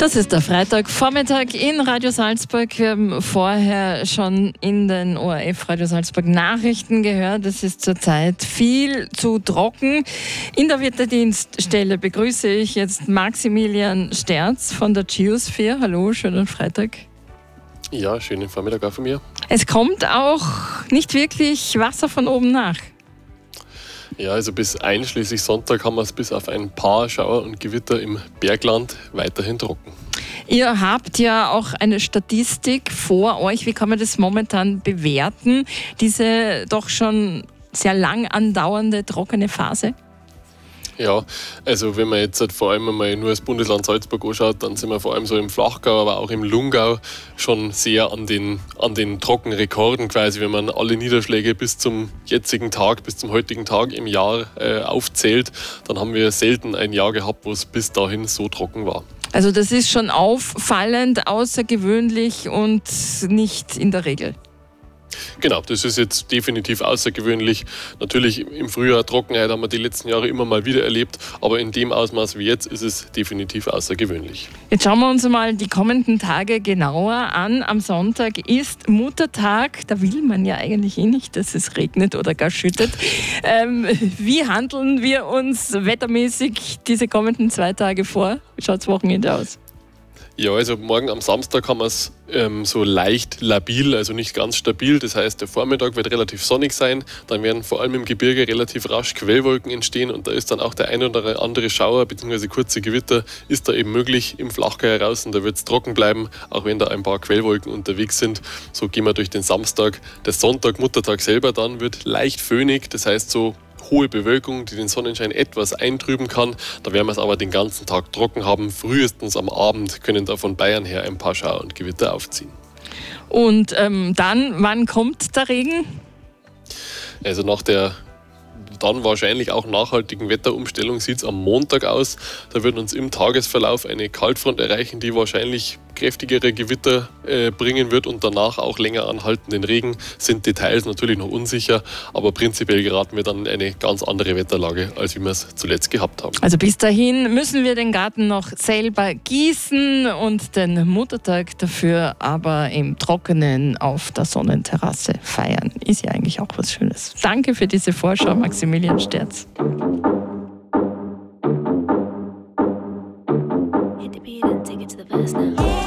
Das ist der Freitagvormittag in Radio Salzburg. Wir haben vorher schon in den ORF Radio Salzburg Nachrichten gehört. Es ist zurzeit viel zu trocken. In der Wetterdienststelle begrüße ich jetzt Maximilian Sterz von der Geosphere. Hallo, schönen Freitag. Ja, schönen Vormittag auch von mir. Es kommt auch nicht wirklich Wasser von oben nach. Ja, also bis einschließlich Sonntag haben wir es bis auf ein paar Schauer und Gewitter im Bergland weiterhin trocken. Ihr habt ja auch eine Statistik vor euch. Wie kann man das momentan bewerten, diese doch schon sehr lang andauernde trockene Phase? Ja, also wenn man jetzt halt vor allem einmal nur das Bundesland Salzburg anschaut, dann sind wir vor allem so im Flachgau, aber auch im Lungau schon sehr an den Trockenrekorden quasi, wenn man alle Niederschläge bis zum jetzigen Tag, bis zum heutigen Tag im Jahr aufzählt, dann haben wir selten ein Jahr gehabt, wo es bis dahin so trocken war. Also das ist schon auffallend, außergewöhnlich und nicht in der Regel. Genau, das ist jetzt definitiv außergewöhnlich. Natürlich im Frühjahr Trockenheit haben wir die letzten Jahre immer mal wieder erlebt, aber in dem Ausmaß wie jetzt ist es definitiv außergewöhnlich. Jetzt schauen wir uns mal die kommenden Tage genauer an. Am Sonntag ist Muttertag. Da will man ja eigentlich nicht, dass es regnet oder gar schüttet. Wie handeln wir uns wettermäßig diese kommenden 2 Tage vor? Wie schaut das Wochenende aus? Ja, also morgen am Samstag haben wir es so leicht labil, also nicht ganz stabil. Das heißt, der Vormittag wird relativ sonnig sein. Dann werden vor allem im Gebirge relativ rasch Quellwolken entstehen und da ist dann auch der ein oder andere Schauer bzw. kurze Gewitter ist da eben möglich im Flachgau heraus und da wird es trocken bleiben, auch wenn da ein paar Quellwolken unterwegs sind. So gehen wir durch den Samstag. Der Sonntag, Muttertag selber, dann wird leicht föhnig, das heißt so hohe Bewölkung, die den Sonnenschein etwas eintrüben kann. Da werden wir es aber den ganzen Tag trocken haben. Frühestens am Abend können da von Bayern her ein paar Schauer und Gewitter aufziehen. Und dann, wann kommt der Regen? Also nach der dann wahrscheinlich auch nachhaltigen Wetterumstellung sieht es am Montag aus. Da wird uns im Tagesverlauf eine Kaltfront erreichen, die wahrscheinlich kräftigere Gewitter bringen wird und danach auch länger anhaltenden Regen. Sind Details natürlich noch unsicher, aber prinzipiell geraten wir dann in eine ganz andere Wetterlage, als wie wir es zuletzt gehabt haben. Also bis dahin müssen wir den Garten noch selber gießen und den Muttertag dafür aber im Trockenen auf der Sonnenterrasse feiern. Ist ja eigentlich auch was Schönes. Danke für diese Vorschau, Maximilian Sterz.